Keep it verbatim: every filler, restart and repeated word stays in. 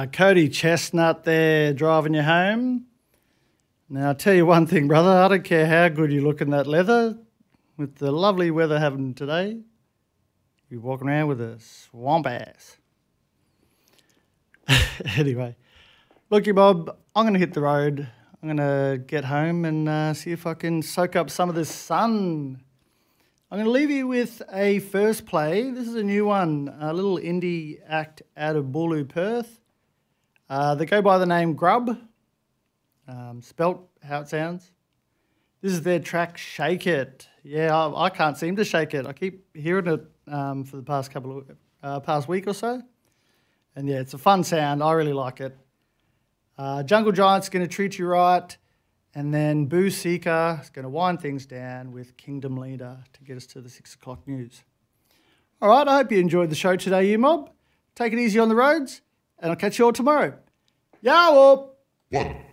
Uh, Cody Chestnut there driving you home. Now, I'll tell you one thing, brother. I don't care how good you look in that leather. With the lovely weather having today, you're walking around with a swamp ass. Anyway, look, you Bob, I'm going to hit the road. I'm going to get home and uh, see if I can soak up some of this sun. I'm going to leave you with a first play. This is a new one, a little indie act out of Booloo, Perth. Uh, they go by the name Grub, um, spelt how it sounds. This is their track, Shake It. Yeah, I, I can't seem to shake it. I keep hearing it um, for the past couple of uh, past week or so. And yeah, it's a fun sound. I really like it. Uh, Jungle Giant's going to treat you right. And then Boo Seeker is going to wind things down with Kingdom Leader to get us to the six o'clock news. All right, I hope you enjoyed the show today, you mob. Take it easy on the roads, and I'll catch you all tomorrow. Yow! One.